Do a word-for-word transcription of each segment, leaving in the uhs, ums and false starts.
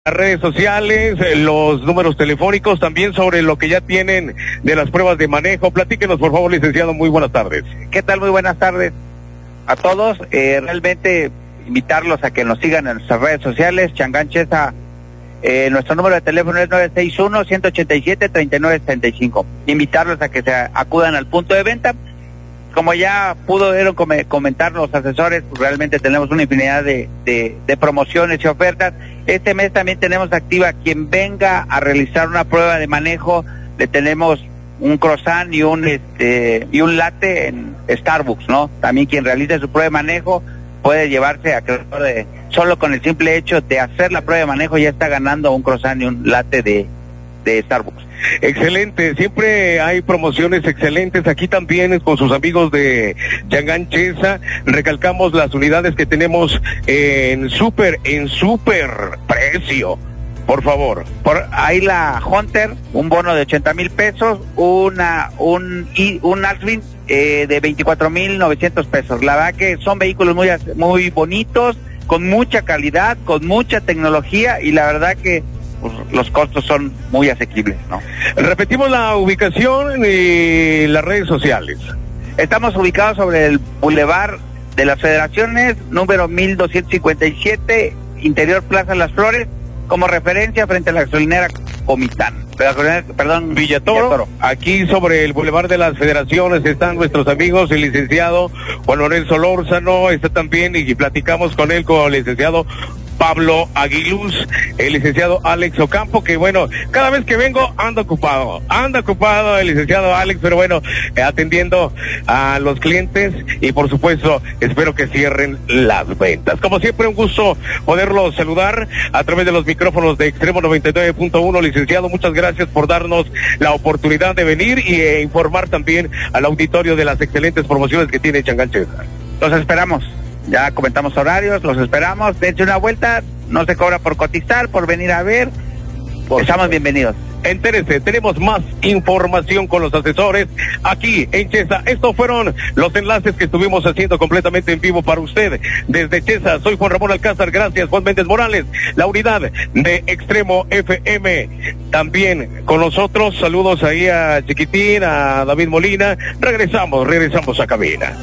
Las redes sociales, los números telefónicos, también sobre lo que ya tienen de las pruebas de manejo. Platíquenos, por favor, licenciado. Muy buenas tardes. ¿Qué tal? Muy buenas tardes a todos. Eh, realmente invitarlos a que nos sigan en nuestras redes sociales. Changán Chesa, eh, nuestro número de teléfono es nueve seis uno, uno ocho siete, tres nueve tres cinco. Invitarlos a que se acudan al punto de venta. Como ya pudieron comentar los asesores, pues realmente tenemos una infinidad de, de, de promociones y ofertas. Este mes también tenemos activa quien venga a realizar una prueba de manejo, le tenemos un croissant y un este y un latte en Starbucks, ¿no? También quien realice su prueba de manejo puede llevarse a de, solo con el simple hecho de hacer la prueba de manejo ya está ganando un croissant y un latte de, de Starbucks. Excelente, siempre hay promociones excelentes aquí también con sus amigos de Changán Chesa. Recalcamos las unidades que tenemos en súper, en súper precio, por favor. Por ahí la Hunter, un bono de ochenta mil pesos, una un y un Alvin eh, de veinticuatro mil novecientos pesos. La verdad que son vehículos muy muy bonitos, con mucha calidad, con mucha tecnología y la verdad que pues, los costos son muy asequibles, ¿no? Repetimos la ubicación y las redes sociales. Estamos ubicados sobre el Boulevard de las Federaciones, número mil doscientos cincuenta y siete, interior Plaza Las Flores, como referencia frente a la gasolinera Comitán. Perdón, Villatoro. Villatoro. Aquí sobre el Boulevard de las Federaciones están nuestros amigos, el licenciado Juan Lorenzo Lórzano, está también y platicamos con él, con el licenciado Pablo Aguiluz, el licenciado Alex Ocampo, que bueno, cada vez que vengo anda ocupado, anda ocupado el licenciado Alex, pero bueno, eh, atendiendo a los clientes y por supuesto espero que cierren las ventas. Como siempre un gusto poderlos saludar a través de los micrófonos de Extremo noventa y nueve punto uno, licenciado, muchas gracias por darnos la oportunidad de venir y eh, informar también al auditorio de las excelentes promociones que tiene Changán Chesa. Los esperamos. Ya comentamos horarios, los esperamos, dense una vuelta, no se cobra por cotizar, por venir a ver, por estamos bienvenidos. Entérese, tenemos más información con los asesores aquí en Chesa. Estos fueron los enlaces que estuvimos haciendo completamente en vivo para usted desde Chesa. Soy Juan Ramón Alcázar, gracias Juan Méndez Morales, la unidad de Extremo F M. También con nosotros, saludos ahí a Chiquitín, a David Molina. Regresamos, regresamos a cabina.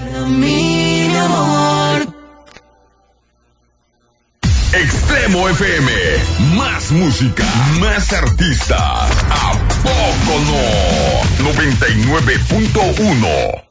Mi amor. Extremo F M, más música, más artistas, ¿a poco no? noventa y nueve punto uno